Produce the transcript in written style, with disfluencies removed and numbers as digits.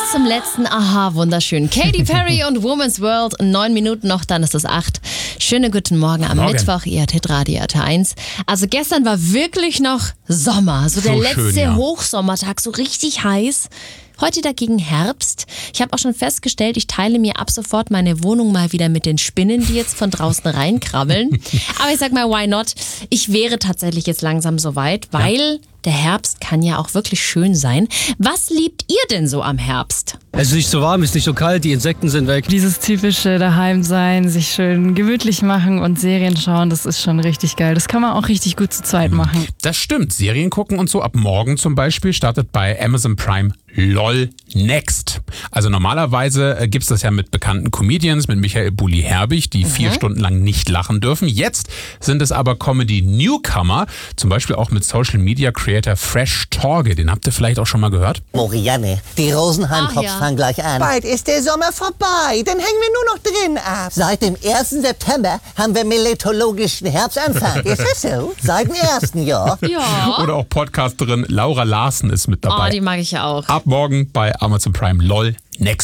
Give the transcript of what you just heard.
zum letzten Aha, wunderschön. Katy Perry und Woman's World, 9 Minuten noch, dann ist es 8. Schönen guten Morgen am Mittwoch, ihr hört Hitradio RT1. Also gestern war wirklich noch Sommer, so der letzte schön, ja. Hochsommertag, so richtig heiß. Heute dagegen Herbst. Ich habe auch schon festgestellt, ich teile mir ab sofort meine Wohnung mal wieder mit den Spinnen, die jetzt von draußen reinkrabbeln. Aber ich sag mal, why not? Ich wäre tatsächlich jetzt langsam soweit, weil der Herbst kann ja auch wirklich schön sein. Was liebt ihr denn so am Herbst? Es ist nicht so warm, es ist nicht so kalt, die Insekten sind weg. Dieses typische daheim sein, sich schön gemütlich machen und Serien schauen, das ist schon richtig geil. Das kann man auch richtig gut zu zweit machen. Das stimmt, Serien gucken und so. Ab morgen zum Beispiel startet bei Amazon Prime LOL Next. Also normalerweise gibt's das ja mit bekannten Comedians, mit Michael Bulli-Herbig, die 4 Stunden lang nicht lachen dürfen. Jetzt sind es aber Comedy-Newcomer, zum Beispiel auch mit Social-Media-Creator Fresh Torge. Den habt ihr vielleicht auch schon mal gehört. Morianne, die Rosenheim-Cops ja. fangen gleich an. Bald ist der Sommer vorbei, dann hängen wir nur noch drin ab. Seit dem 1. September haben wir meteorologischen Herbstanfang. Ist das so? Seit dem 1. Jahr. Ja. Oder auch Podcasterin Laura Larsen ist mit dabei. Oh, die mag ich ja auch. Ab morgen bei Amazon Prime LOL Next.